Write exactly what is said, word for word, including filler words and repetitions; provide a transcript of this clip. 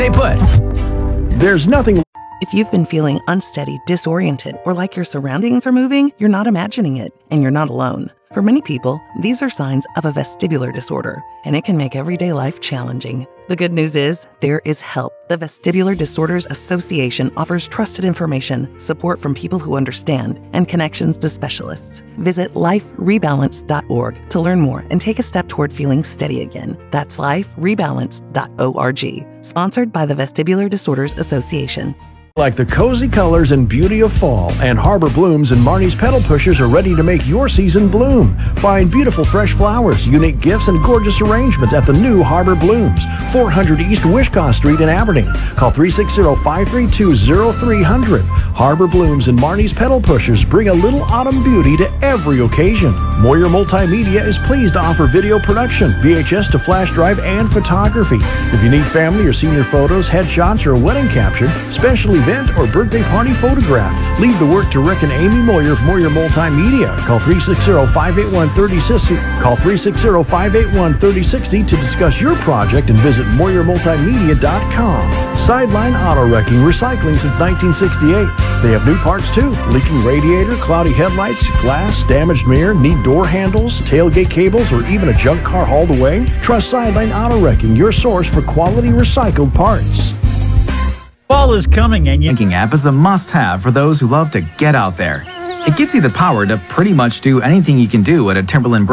Stay put. There's nothing. If you've been feeling unsteady, disoriented, or like your surroundings are moving, you're not imagining it, and you're not alone. For many people, these are signs of a vestibular disorder, and it can make everyday life challenging. The good news is, there is help. The Vestibular Disorders Association offers trusted information, support from people who understand, and connections to specialists. Visit life rebalance dot org to learn more and take a step toward feeling steady again. That's life rebalance dot org. Sponsored by the Vestibular Disorders Association. Like the cozy colors and beauty of fall, and Harbor Blooms and Marnie's Pedal Pushers are ready to make your season bloom. Find beautiful fresh flowers, unique gifts, and gorgeous arrangements at the new Harbor Blooms, four hundred East Wishkah Street in Aberdeen. Call three six zero, five three two, zero three zero zero. Harbor Blooms and Marnie's Pedal Pushers bring a little autumn beauty to every occasion. Moyer Multimedia is pleased to offer video production, V H S to flash drive, and photography. If you need family or senior photos, headshots, or a wedding capture, special event, or birthday party photograph, leave the work to Rick and Amy Moyer of Moyer Multimedia. Call three six zero, five eight one, three oh six oh. Call three six zero, five eight one, three oh six oh to discuss your project and visit moyer multimedia dot com. Sideline Auto Wrecking, recycling since nineteen sixty-eight. They have new parts too: leaking radiator, cloudy headlights, glass, damaged mirror, need door handles, tailgate cables, or even a junk car hauled away. Trust Sideline Auto Wrecking, your source for quality recycled parts. Fall is coming, and your Banking app is a must-have for those who love to get out there. It gives you the power to pretty much do anything you can do at a Timberland